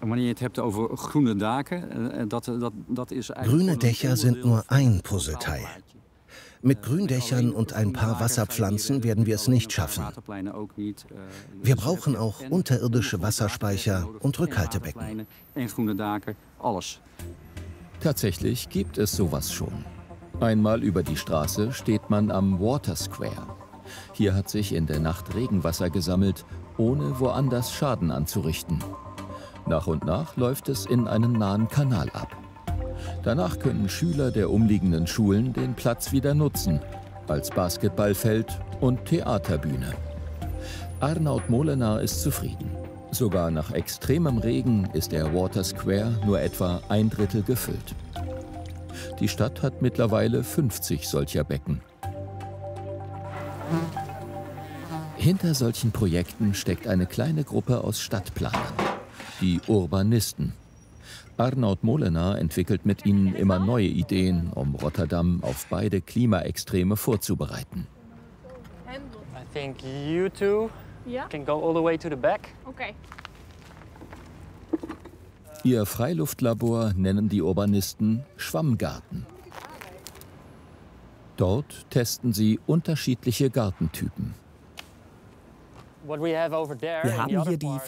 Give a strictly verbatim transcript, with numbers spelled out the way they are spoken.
Grüne Dächer sind nur ein Puzzleteil. Mit Gründächern und ein paar Wasserpflanzen werden wir es nicht schaffen. Wir brauchen auch unterirdische Wasserspeicher und Rückhaltebecken. Tatsächlich gibt es sowas schon. Einmal über die Straße steht man am Water Square. Hier hat sich in der Nacht Regenwasser gesammelt, ohne woanders Schaden anzurichten. Nach und nach läuft es in einen nahen Kanal ab. Danach können Schüler der umliegenden Schulen den Platz wieder nutzen, als Basketballfeld und Theaterbühne. Arnaud Molenaar ist zufrieden. Sogar nach extremem Regen ist der Water Square nur etwa ein Drittel gefüllt. Die Stadt hat mittlerweile fünfzig solcher Becken. Hinter solchen Projekten steckt eine kleine Gruppe aus Stadtplanern, die Urbanisten. Arnaud Molenaar entwickelt mit ihnen immer neue Ideen, um Rotterdam auf beide Klimaextreme vorzubereiten. I think you two can go all the way to the back. Okay. Ihr Freiluftlabor nennen die Urbanisten Schwammgarten. Dort testen sie unterschiedliche Gartentypen. Wir Wir haben hier die